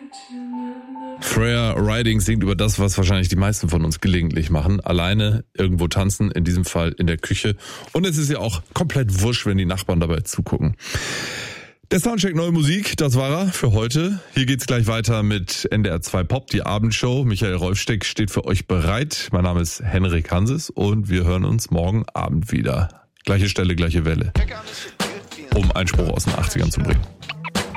Freya Riding singt über das, was wahrscheinlich die meisten von uns gelegentlich machen. Alleine irgendwo tanzen, in diesem Fall in der Küche. Und es ist ja auch komplett wurscht, wenn die Nachbarn dabei zugucken. Der Soundcheck Neue Musik, das war er für heute. Hier geht's gleich weiter mit NDR 2 Pop, die Abendshow. Michael Rolfsteck steht für euch bereit. Mein Name ist Henrik Hanses und wir hören uns morgen Abend wieder. Gleiche Stelle, gleiche Welle. Um Einspruch aus den 80ern zu bringen.